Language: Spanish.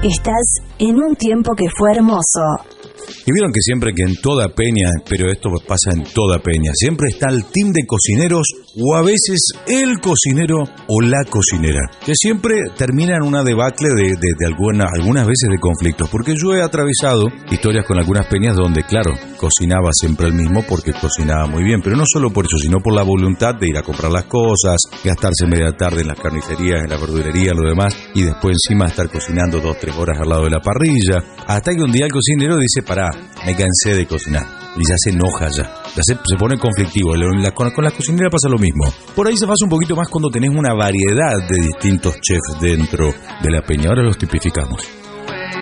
Estás en un tiempo que fue hermoso. Y vieron que siempre que en toda peña, pero esto pasa en toda peña, siempre está el team de cocineros o a veces el cocinero o la cocinera, que siempre termina en una debacle de algunas veces de conflictos, porque yo he atravesado historias con algunas peñas donde, claro, cocinaba siempre el mismo porque cocinaba muy bien, pero no solo por eso, sino por la voluntad de ir a comprar las cosas, gastarse media tarde en las carnicerías, en la verdulería, en lo demás, y después encima estar cocinando 2-3 horas al lado de la parrilla, hasta que un día el cocinero dice, pará, me cansé de cocinar, y ya se enoja ya se pone conflictivo. Con la cocinera pasa lo mismo. Por ahí se pasa un poquito más cuando tenés una variedad de distintos chefs dentro de la peña. Ahora los tipificamos.